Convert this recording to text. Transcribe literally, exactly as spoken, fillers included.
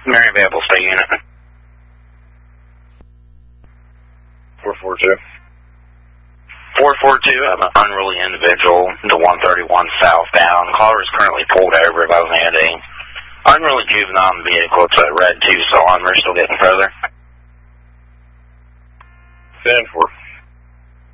Very available state unit. four four two. four four two, I have an unruly individual to one thirty-one southbound. Caller is currently pulled over by a unruly juvenile in the vehicle. It's a red Tucson. We're still getting further. ten four.